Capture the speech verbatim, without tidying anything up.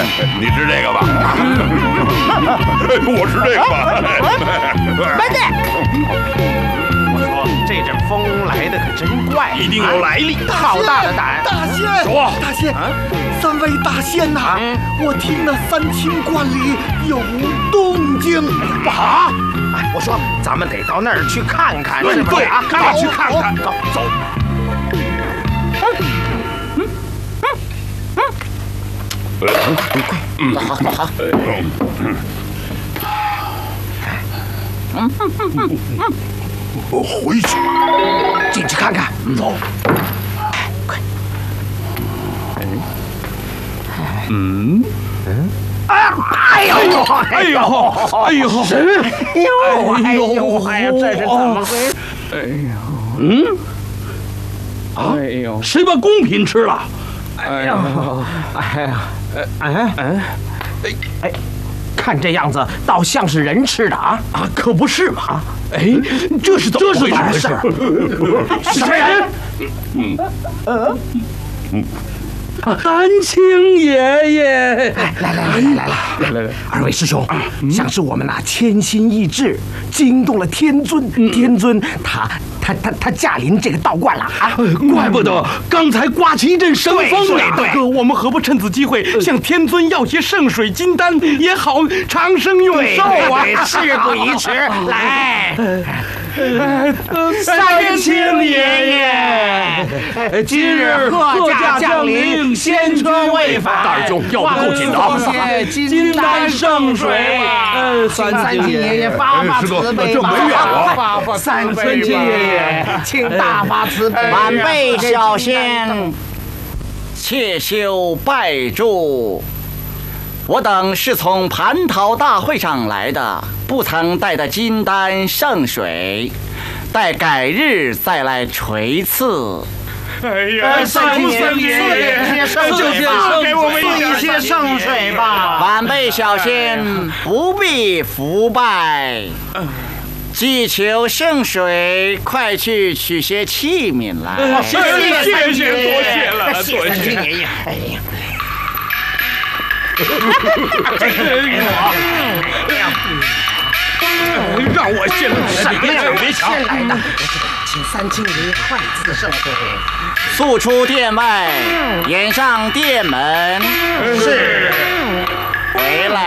你吃这个吧。我吃这个吧。 慢点！我说这阵风来的可真怪， 一定有来历。 好大的胆！ 大仙， 说， 大仙，三位大仙呐，我听那三清观里有动静。 不好！哎，我说咱们得到那儿去看看， 对是不是对， 啊？ 赶紧去看看。 走走。 嗯， 好好好。 我回去， 进去看看。 走。 快。 嗯嗯。哎呦！ 哎呦！哎呦！ 哎呦！哎呦！哎呀，这是怎么回事？ 哎呦！嗯。哎呦！谁把贡品吃了？ 哎呀！哎呀！哎哎哎哎！看这样子，倒像是人吃的啊！ 啊，可不是嘛！哎，这是怎么回事？ 什么人？ 嗯嗯嗯。三清爷爷， 来来来来来来来来，二位师兄，像是我们呐千心一致，惊动了天尊，天尊他他他他驾临这个道观了啊！ 怪不得刚才刮起一阵生风呢。 大哥，我们何不趁此机会向天尊要些圣水金丹，也好长生永寿啊！ 事不宜迟，来。 三清爷爷，今日贺驾降临，仙春未返。大师兄，要不够紧的啊！ 些金丹圣水， 呃， 三清爷爷发发慈悲吧！ 发发三清爷爷，请大发慈悲。 晚辈小仙，切修拜祝。我等是从蟠桃大会上来的，不曾带的金丹圣水，待改日再来垂赐。 哎呀， 三清爷爷，赐给我们一些圣水吧。 晚辈小仙不必伏拜，祈求圣水，快去取些器皿来。 谢谢谢谢，多谢了，多谢。 三清爷爷，哎呀。 让我先来， 什么呀？ 别抢！ 先来的，请三清爷爷快赐圣水。 速出殿外，掩上殿门。 是。 回来。